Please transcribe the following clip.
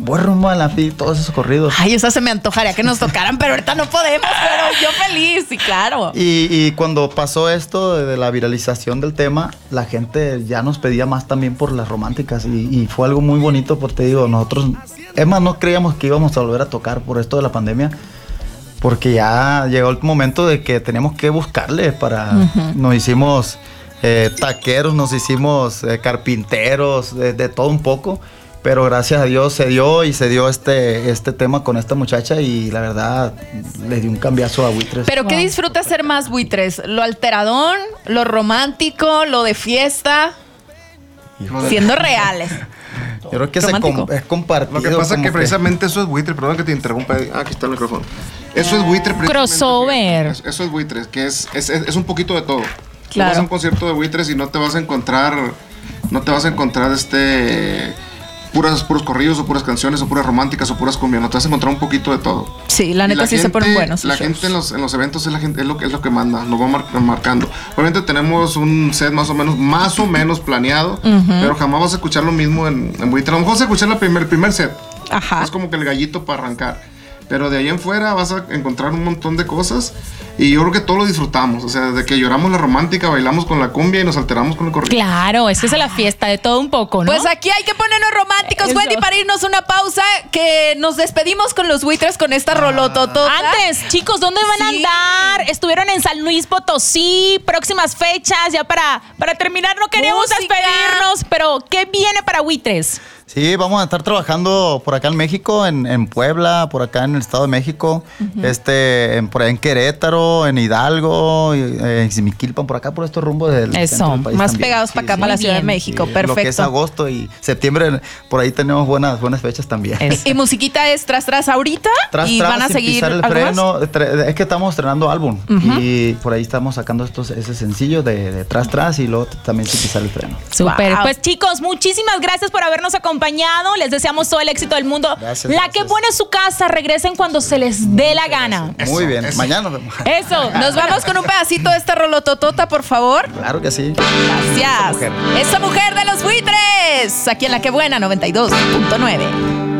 voy rumbo a la FIL, todos esos corridos. Ay, esa se me antojaría que nos tocaran, pero ahorita no podemos, pero yo feliz, sí, claro. Y cuando pasó esto de la viralización del tema, la gente ya nos pedía más también por las románticas y fue algo muy bonito porque te digo, nosotros, es más, no creíamos que íbamos a volver a tocar por esto de la pandemia, porque ya llegó el momento de que teníamos que buscarle para, nos hicimos taqueros, nos hicimos carpinteros, de todo un poco. Pero gracias a Dios se dio este tema con esta muchacha y la verdad le dio un cambiazo a Buitres. ¿Pero qué disfrutas ser más, Buitres? ¿Lo alteradón? ¿Lo romántico? ¿Lo de fiesta? Siendo reales. Yo creo que es compartido. Lo que pasa es que precisamente eso es Buitres. Perdón que te interrumpa. Aquí está el micrófono. Eso es Buitres. Crossover. Eso es Buitres, que es un poquito de todo. Claro. Tú vas a un concierto de Buitres y no te vas a encontrar puros corridos o puras canciones o puras románticas o puras cumbias. No te vas a encontrar un poquito de todo. Sí, la neta sí se ponen buenos. La gente en los eventos es lo que manda, nos va marcando. Obviamente tenemos un set más o menos planeado, pero jamás vas a escuchar lo mismo en Buitres. A lo mejor vas a escuchar el primer set. Ajá. Es como que el gallito para arrancar. Pero de ahí en fuera vas a encontrar un montón de cosas y yo creo que todos lo disfrutamos. O sea, desde que lloramos la romántica, bailamos con la cumbia y nos alteramos con el corrido. Claro, es que es la fiesta de todo un poco, ¿no? Pues aquí hay que ponernos románticos, Eso. Wendy, para irnos una pausa, que nos despedimos con los Buitres con esta rolototota. Antes, chicos, ¿dónde van a andar? Estuvieron en San Luis Potosí, próximas fechas, ya para terminar, no queríamos Música. despedirnos, pero ¿qué viene para Buitres? Sí, vamos a estar trabajando por acá en México, en Puebla, por acá en el Estado de México, por allá en Querétaro, en Hidalgo, en Ximiquilpan, por acá, por estos rumbos del Eso, centro del país Más también. pegados para acá, para la Ciudad de México. Sí, Perfecto. Lo que es agosto y septiembre, por ahí tenemos buenas fechas también. Y musiquita es tras ahorita y van a sin seguir pisar el algo freno. Es que estamos estrenando álbum y por ahí estamos sacando ese sencillo de tras y luego también sin pisar el freno. Súper. Wow. Pues chicos, muchísimas gracias por habernos acompañado. Les deseamos todo el éxito del mundo. Gracias, La que buena es su casa. Regresen cuando se les dé la gana. Muy bien, eso. mañana nos vemos. Eso. Nos vamos con un pedacito de esta rolototota, por favor. Claro que sí. Gracias. Esa mujer de los Buitres. Aquí en La Que Buena 92.9.